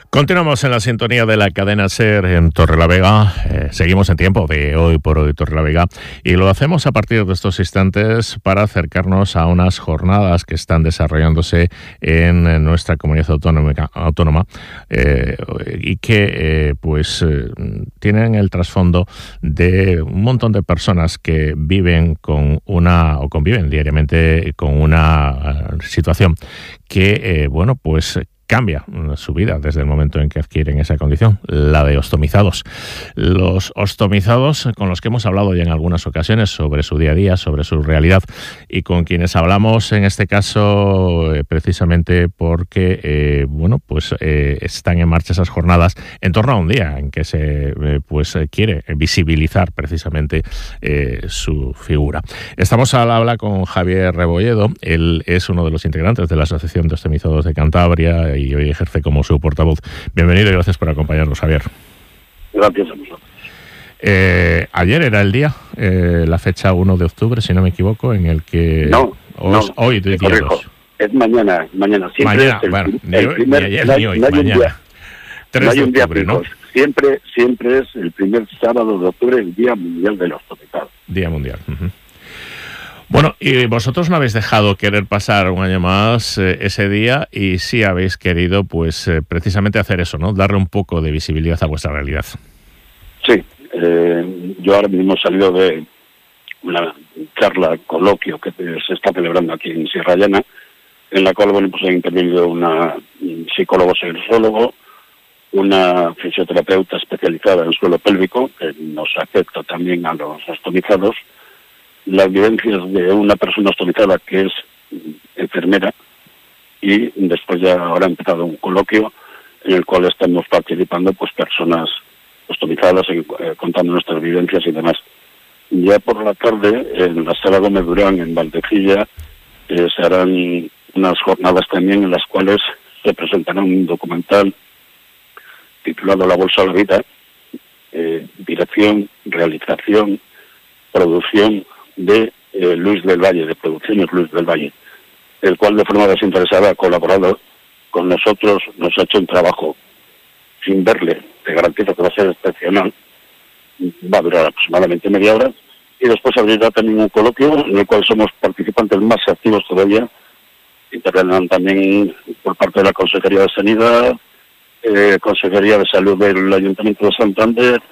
Continuamos en la sintonía de la cadena SER en Torrelavega. Seguimos en tiempo de Hoy por Hoy Torrelavega y lo hacemos a partir de estos instantes para acercarnos a unas jornadas que están desarrollándose en nuestra comunidad autónoma y que tienen el trasfondo de un montón de personas que viven conviven diariamente con una situación que cambia su vida desde el momento en que adquieren esa condición, la de ostomizados. Los ostomizados con los que hemos hablado ya en algunas ocasiones sobre su día a día, sobre su realidad y con quienes hablamos en este caso precisamente porque están en marcha esas jornadas en torno a un día en que se quiere visibilizar precisamente su figura. Estamos al habla con Javier Rebolledo. Él es uno de los integrantes de la Asociación de Ostomizados de Cantabria y hoy ejerce como su portavoz. Bienvenido y gracias por acompañarnos, Javier. Gracias a vosotros. Ayer era el día, la fecha 1 de octubre, si no me equivoco, en el que... Hoy, día 2. Es mañana. Siempre mañana, ni ayer ni hoy, mañana. 3 de octubre, ¿no? Siempre es el primer sábado de octubre, el Día Mundial de los Ostomizados. Día Mundial. Bueno, y vosotros no habéis dejado querer pasar un año más ese día y sí habéis querido, precisamente hacer eso, ¿no? Darle un poco de visibilidad a vuestra realidad. Sí, yo ahora mismo he salido de una charla, coloquio que se está celebrando aquí en Sierra Llana, en la cual, ha intervenido un psicólogo sexólogo, una fisioterapeuta especializada en suelo pélvico, que nos afecta también a los ostomizados, las vivencias de una persona ostomizada que es enfermera, y después ya ahora ha empezado un coloquio en el cual estamos participando personas ostomizadas contando nuestras vivencias y demás. Ya por la tarde en la sala Gómez Durán en Valdecilla se harán unas jornadas también en las cuales se presentará un documental titulado La Bolsa de la Vida, dirección, realización, producción de Luis del Valle, de Producciones Luis del Valle, el cual de forma desinteresada ha colaborado con nosotros, nos ha hecho un trabajo sin verle, te garantizo que va a ser excepcional, va a durar aproximadamente media hora, y después abrirá también un coloquio en el cual somos participantes más activos todavía, intervendrán también por parte de la Consejería de Sanidad, Consejería de Salud del Ayuntamiento de Santander,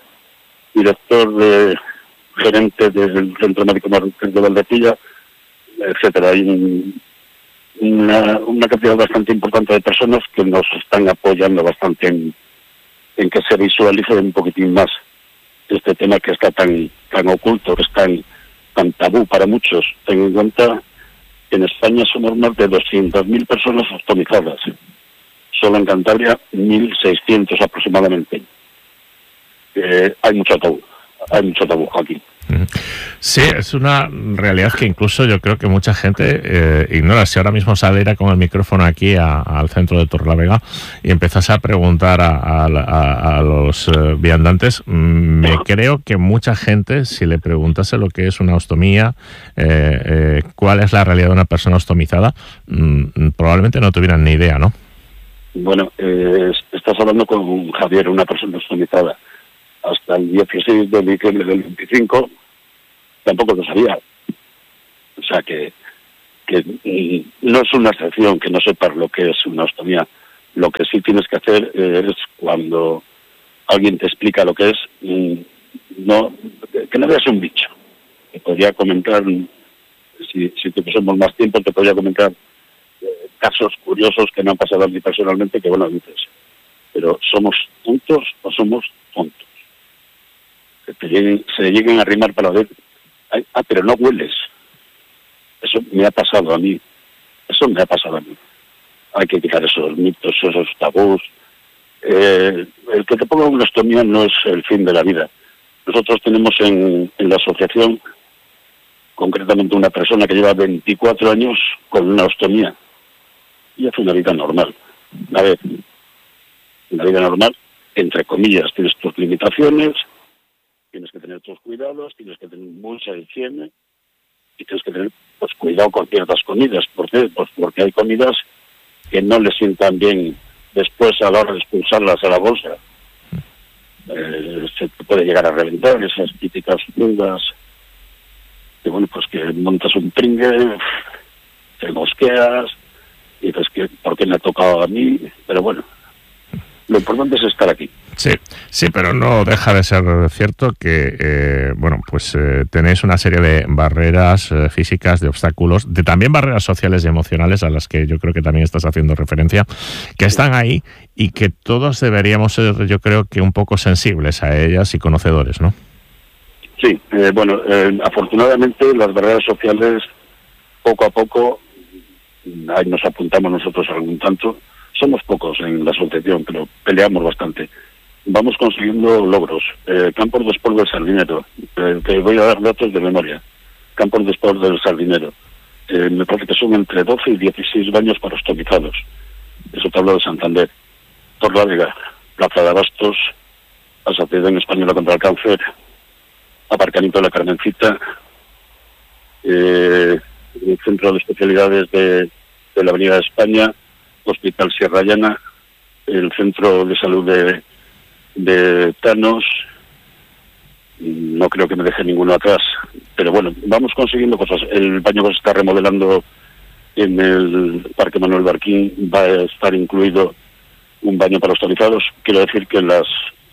gerente del Centro Médico de Valdecilla, etcétera. Hay una cantidad bastante importante de personas que nos están apoyando bastante en que se visualice un poquitín más este tema que está tan oculto, que es tan tabú para muchos. Ten en cuenta que en España somos más de 200.000 personas ostomizadas. Solo en Cantabria 1.600 aproximadamente. Hay mucho tabú aquí. Sí, es una realidad que incluso yo creo que mucha gente ignora. Si ahora mismo saliera con el micrófono aquí al centro de Torrelavega y empezase a preguntar a los viandantes, me creo que mucha gente, si le preguntase lo que es una ostomía, cuál es la realidad de una persona ostomizada, probablemente no tuvieran ni idea, ¿no? Bueno, estás hablando con Javier, una persona ostomizada. Hasta el 16 de diciembre del 25 tampoco lo sabía. O sea que no es una excepción que no sepas lo que es una ostomía. Lo que sí tienes que hacer es, cuando alguien te explica lo que es, que no veas un bicho. Te podría comentar, si te pusiéramos más tiempo, te podría comentar casos curiosos que me han pasado a mí personalmente, que dices, pero ¿somos tontos o somos tontos? Que se lleguen a arrimar para ver, pero no hueles. Eso me ha pasado a mí. Hay que quitar esos mitos, esos tabús. El que te ponga una ostomía no es el fin de la vida. Nosotros tenemos en la asociación, concretamente, una persona que lleva 24 años con una ostomía y hace una vida normal. A ver, una vida normal, entre comillas, tienes tus limitaciones, tienes que tener tus cuidados, tienes que tener mucha higiene y tienes que tener cuidado con ciertas comidas. ¿Por qué? Pues porque hay comidas que no le sientan bien después a la hora de expulsarlas a la bolsa se puede llegar a reventar esas típicas fundas que bueno, pues que montas un pringue, te mosqueas y dices que ¿por qué me ha tocado a mí? Pero bueno, lo importante es estar aquí. Sí, pero no deja de ser cierto que, tenéis una serie de barreras físicas, de obstáculos, de también barreras sociales y emocionales a las que yo creo que también estás haciendo referencia, que están ahí y que todos deberíamos ser, yo creo que un poco sensibles a ellas y conocedores, ¿no? Sí, afortunadamente las barreras sociales, poco a poco, ahí nos apuntamos nosotros algún tanto, somos pocos en la asociación, pero peleamos bastante. Vamos consiguiendo logros. Campos de Sport del Sardinero. Te voy a dar datos de memoria. Campos de Sport del Sardinero. Me parece que son entre 12 y 16 baños para ostomizados. Eso te hablo de Santander. Torlavega, Plaza de Abastos, Asociación Española contra el Cáncer, Aparcamiento de la Carmencita, el Centro de Especialidades de la Avenida de España, Hospital Sierra Llana, el Centro de Salud de Tanos, no creo que me deje ninguno atrás, pero bueno, vamos consiguiendo cosas. El baño que se está remodelando en el Parque Manuel Barquín va a estar incluido un baño para hospitalizados. Quiero decir que los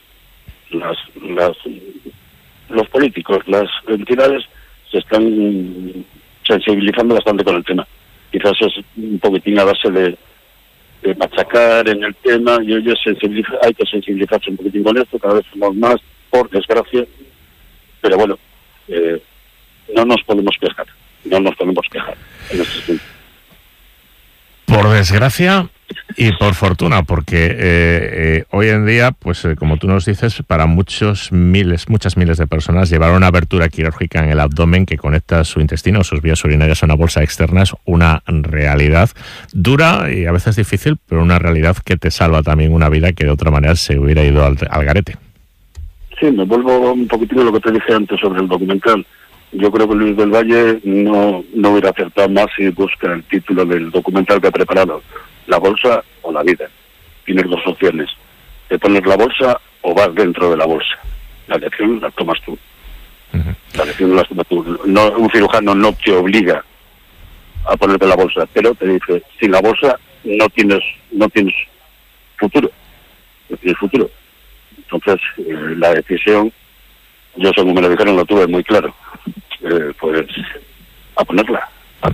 políticos, las entidades se están sensibilizando bastante con el tema. Quizás es un poquitín a base de machacar en el tema, y oye, hay que sensibilizarse un poquitín con esto, cada vez somos más, por desgracia, pero bueno, no nos podemos quejar en este sentido. Por desgracia y por fortuna, porque hoy en día, pues como tú nos dices, para muchas miles de personas llevar una abertura quirúrgica en el abdomen que conecta su intestino, sus vías urinarias a una bolsa externa es una realidad dura y a veces difícil, pero una realidad que te salva también una vida que de otra manera se hubiera ido al garete. Sí, me vuelvo un poquitín a lo que te dije antes sobre el documental. Yo creo que Luis del Valle no hubiera acertado más si busca el título del documental que ha preparado. La bolsa o la vida. Tienes dos opciones. Te pones la bolsa o vas dentro de la bolsa. La elección la tomas tú. Uh-huh. La elección la tomas tú. No, un cirujano no te obliga a ponerte la bolsa, pero te dice, sin la bolsa no tienes futuro. No tienes futuro. Entonces, la decisión, yo según me lo dijeron, lo tuve muy claro. Pues a ponerla.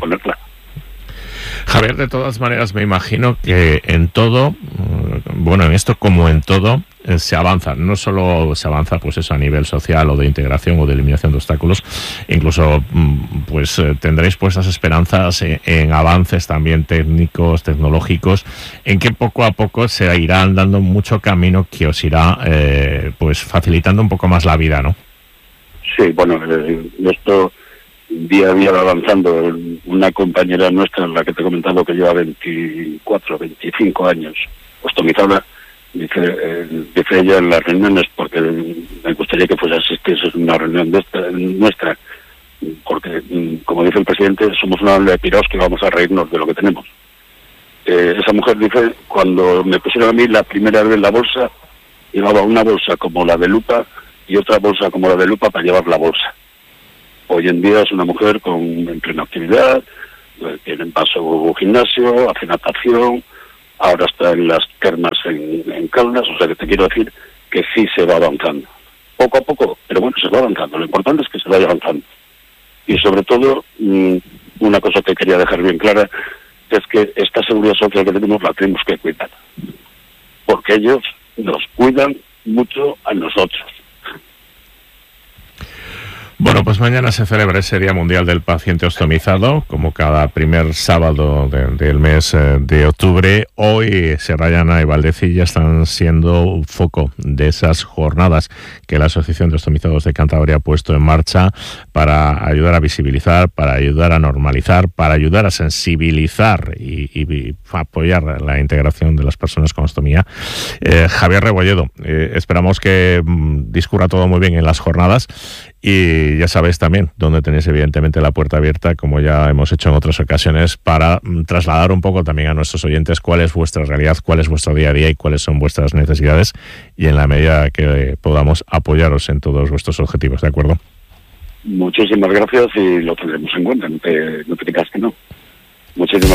Javier, de todas maneras me imagino que en todo, en esto como en todo, se avanza. No solo se avanza pues eso a nivel social o de integración o de eliminación de obstáculos, incluso tendréis puestas esperanzas en avances también técnicos, tecnológicos, en que poco a poco se irá andando mucho camino que os irá facilitando un poco más la vida, ¿no? Sí, esto día a día va avanzando. Una compañera nuestra, la que te he comentado, que lleva 24, 25 años ostomizada, dice ella en las reuniones, porque me gustaría que asistiese a una reunión de esta nuestra, porque como dice el presidente, somos una ola de piraos que vamos a reírnos de lo que tenemos. Esa mujer dice, cuando me pusieron a mí la primera vez la bolsa, llevaba una bolsa como la de Lupa y otra bolsa como la de Lupa para llevar la bolsa. Hoy en día es una mujer en plena actividad, tiene en paso gimnasio, hace natación, ahora está en las termas en Caldas, o sea que te quiero decir que sí se va avanzando. Poco a poco, pero bueno, se va avanzando. Lo importante es que se vaya avanzando. Y sobre todo, una cosa que quería dejar bien clara, es que esta seguridad social que tenemos la tenemos que cuidar. Porque ellos nos cuidan mucho a nosotros. Bueno, pues mañana se celebra ese Día Mundial del Paciente Ostomizado, como cada primer sábado del mes de octubre. Hoy Sierra Llana y Valdecilla están siendo foco de esas jornadas que la Asociación de Ostomizados de Cantabria ha puesto en marcha para ayudar a visibilizar, para ayudar a normalizar, para ayudar a sensibilizar y apoyar la integración de las personas con ostomía. Javier Rebolledo, esperamos que discurra todo muy bien en las jornadas Y ya sabéis también dónde tenéis evidentemente la puerta abierta, como ya hemos hecho en otras ocasiones, para trasladar un poco también a nuestros oyentes cuál es vuestra realidad, cuál es vuestro día a día y cuáles son vuestras necesidades, y en la medida que podamos apoyaros en todos vuestros objetivos, ¿de acuerdo? Muchísimas gracias y lo tendremos en cuenta, no te digas que no. Muchísimas